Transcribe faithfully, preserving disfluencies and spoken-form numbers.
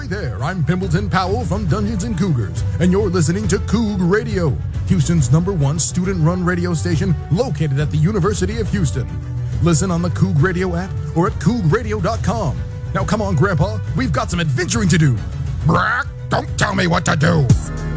Hi there, I'm Pimbleton Powell from Dungeons and Cougars, and you're listening to Coug Radio, Houston's number one student-run radio station located at the University of Houston. Listen on the Coug Radio app or at coug radio dot com. Now come on, Grandpa, we've got some adventuring to do. Brack, don't tell me what to do.